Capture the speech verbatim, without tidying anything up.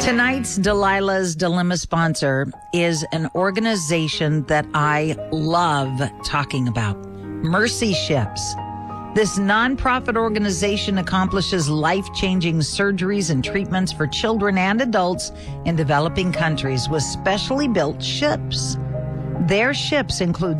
Tonight's Delilah's Dilemma sponsor is an organization that I love talking about, Mercy Ships. This nonprofit organization accomplishes life-changing surgeries and treatments for children and adults in developing countries with specially built ships. Their ships include